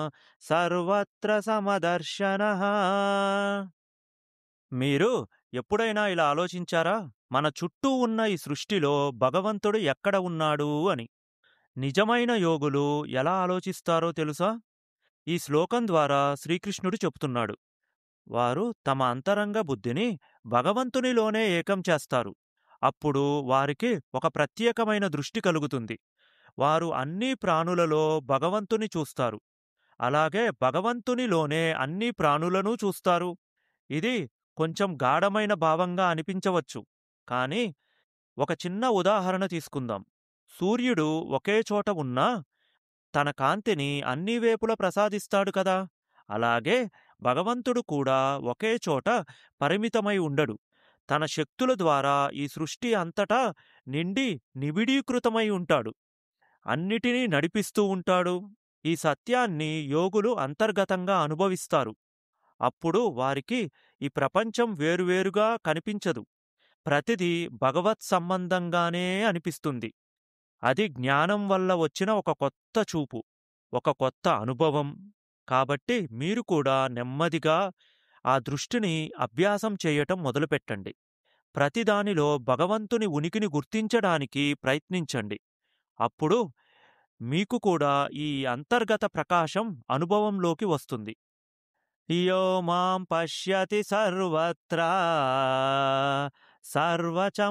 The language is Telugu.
సర్వత్ర సమదర్శనః. మీరు ఎప్పుడైనా ఇలా ఆలోచించారా? మన చుట్టూ ఉన్న ఈ సృష్టిలో భగవంతుడు ఎక్కడ ఉన్నాడు అని. నిజమైన యోగులు ఎలా ఆలోచిస్తారో తెలుసా? ఈ శ్లోకం ద్వారా శ్రీకృష్ణుడు చెప్తున్నాడు. వారు తమ అంతరంగ బుద్ధిని భగవంతునిలోనే ఏకం చేస్తారు. అప్పుడు వారికి ఒక ప్రత్యేకమైన దృష్టి కలుగుతుంది. వారు అన్ని ప్రాణులలో భగవంతుని చూస్తారు. అలాగే భగవంతునిలోనే అన్ని ప్రాణులను చూస్తారు. ఇది కొంచెం గాఢమైన భావంగా అనిపించవచ్చు. కానీ ఒక చిన్న ఉదాహరణ తీసుకుందాం. సూర్యుడు ఒకే చోట ఉన్నా తన కాంతిని అన్ని వేపుల ప్రసాదిస్తాడు కదా! అలాగే భగవంతుడు కూడా ఒకే చోట పరిమితమై ఉండడు. తన శక్తుల ద్వారా ఈ సృష్టి అంతటా నిండి నిబిడీకృతమై ఉంటాడు. అన్నిటినీ నడిపిస్తూ ఉంటాడు. ఈ సత్యాన్ని యోగులు అంతర్గతంగా అనుభవిస్తారు. అప్పుడు వారికి ఈ ప్రపంచం వేరువేరుగా కనిపించదు. ప్రతిదీ భగవత్ సంబంధంగానే అనిపిస్తుంది. అది జ్ఞానం వల్ల వచ్చిన ఒక కొత్త చూపు, ఒక కొత్త అనుభవం. కాబట్టి మీరు కూడా నెమ్మదిగా ఆ దృష్టిని అభ్యాసం చేయటం మొదలుపెట్టండి. ప్రతిదానిలో భగవంతుని ఉనికిని గుర్తించడానికి ప్రయత్నించండి. అప్పుడు మీకు కూడా ఈ అంతర్గత ప్రకాశం అనుభవంలోకి వస్తుంది. యో మాం పశ్యతి సర్వత్రా సర్వచ